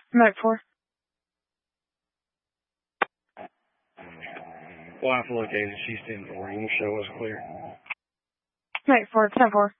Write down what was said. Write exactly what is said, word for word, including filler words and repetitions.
Mike four. Wife located, she's ten four. You show us clear. Mike four, ten four.